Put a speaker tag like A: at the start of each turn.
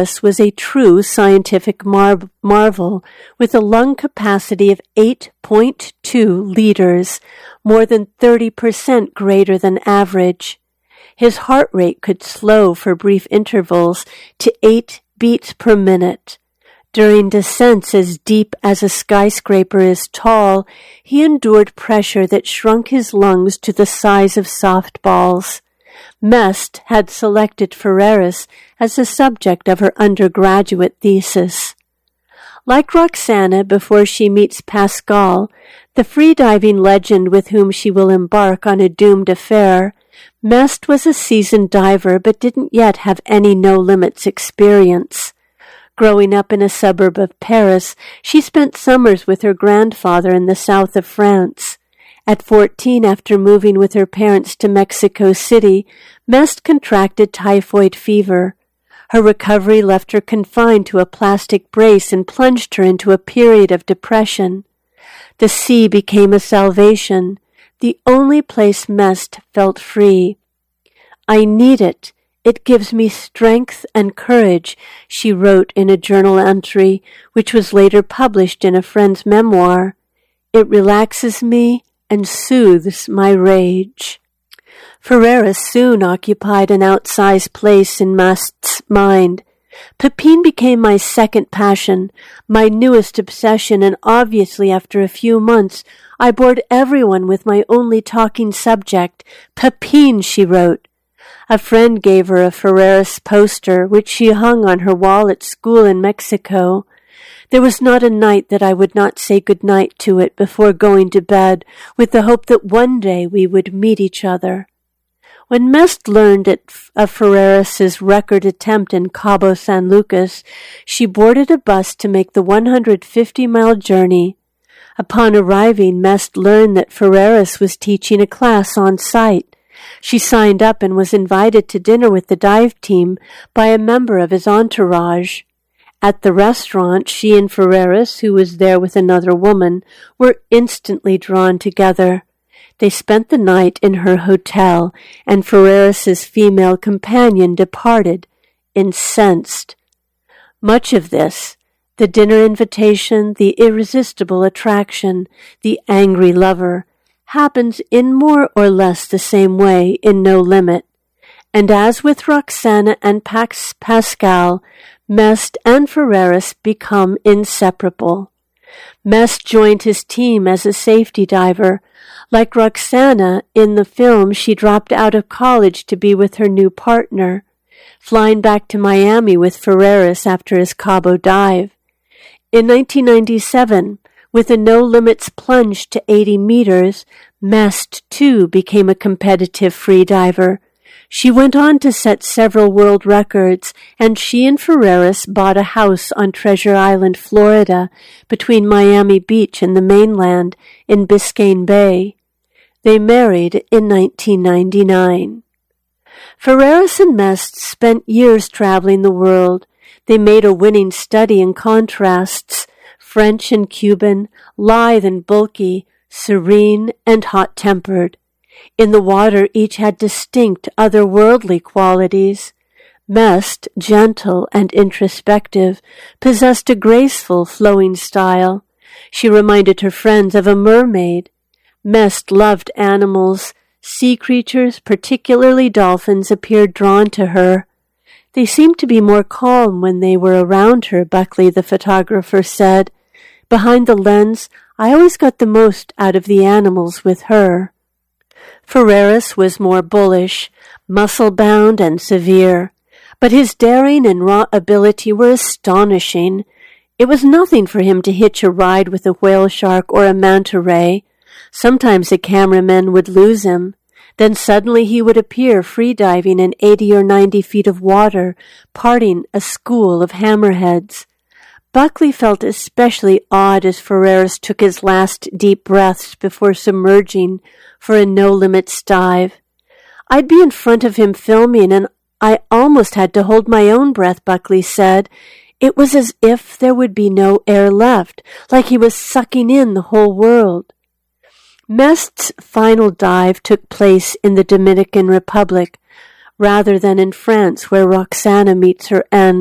A: Ferreras was a true scientific marvel, with a lung capacity of 8.2 liters, more than 30% greater than average. His heart rate could slow for brief intervals to 8 beats per minute. During descents as deep as a skyscraper is tall, he endured pressure that shrunk his lungs to the size of softballs. Mest had selected Ferreras as the subject of her undergraduate thesis. Like Roxana before she meets Pascal, the freediving legend with whom she will embark on a doomed affair, Mest was a seasoned diver but didn't yet have any no-limits experience. Growing up in a suburb of Paris, she spent summers with her grandfather in the south of France. At 14, after moving with her parents to Mexico City, Mest contracted typhoid fever. Her recovery left her confined to a plastic brace and plunged her into a period of depression. The sea became a salvation, the only place Mest felt free. "I need it. It gives me strength and courage," she wrote in a journal entry, which was later published in a friend's memoir. "It relaxes me and soothes my rage." Ferreras soon occupied an outsized place in Mest's mind. "Pepin became my second passion, my newest obsession, and obviously after a few months I bored everyone with my only talking subject, Pepin," she wrote. A friend gave her a Ferreras poster, which she hung on her wall at school in Mexico. "There was not a night that I would not say good night to it before going to bed, with the hope that one day we would meet each other." When Mest learned of Ferreras's record attempt in Cabo San Lucas, she boarded a bus to make the 150-mile journey. Upon arriving, Mest learned that Ferreras was teaching a class on site. She signed up and was invited to dinner with the dive team by a member of his entourage. At the restaurant, she and Ferreras, who was there with another woman, were instantly drawn together. They spent the night in her hotel, and Ferreras's female companion departed, incensed. Much of this, the dinner invitation, the irresistible attraction, the angry lover, happens in more or less the same way in No Limit. And as with Roxana and Pascal, Mest and Ferreras become inseparable. Mest joined his team as a safety diver. Like Roxana, in the film, she dropped out of college to be with her new partner, flying back to Miami with Ferreras after his Cabo dive. In 1997, with a no-limits plunge to 80 meters, Mest, too, became a competitive freediver. She went on to set several world records, and she and Ferreras bought a house on Treasure Island, Florida, between Miami Beach and the mainland in Biscayne Bay. They married in 1999. Ferreras and Mest spent years traveling the world. They made a winning study in contrasts, French and Cuban, lithe and bulky, serene and hot-tempered. In the water, each had distinct otherworldly qualities. Mest, gentle and introspective, possessed a graceful, flowing style. She reminded her friends of a mermaid. Mest loved animals. Sea creatures, particularly dolphins, appeared drawn to her. "They seemed to be more calm when they were around her," Buckley, the photographer, said. "Behind the lens, I always got the most out of the animals with her." Ferreras was more bullish, muscle-bound and severe, but his daring and raw ability were astonishing. It was nothing for him to hitch a ride with a whale shark or a manta ray. Sometimes a cameraman would lose him. Then suddenly he would appear free-diving in 80 or 90 feet of water, parting a school of hammerheads. Buckley felt especially awed as Ferreras took his last deep breaths before submerging for a no-limits dive. "I'd be in front of him filming, and I almost had to hold my own breath," Buckley said. "It was as if there would be no air left, like he was sucking in the whole world." Mest's final dive took place in the Dominican Republic, rather than in France, where Roxana meets her end.